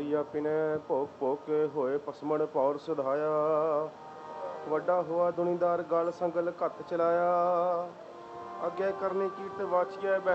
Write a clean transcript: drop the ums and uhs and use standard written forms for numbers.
ਮਰੀਆ ਪਿਨੇ ਭੋਗ ਭੋਗ ਕੇ ਹੋਏ ਪਸਮਣ ਪੌਰ ਸੁਧਾਇਆ। ਵੱਡਾ ਹੋਆ ਦੁਨੀਦਾਰ ਗਲ ਸੰਗਲ ਘੱਤ ਚਲਾਇਆ। ਅੱਗੇ ਕਰਨੀ ਕੀਰਤ ਵਾਚੀਐ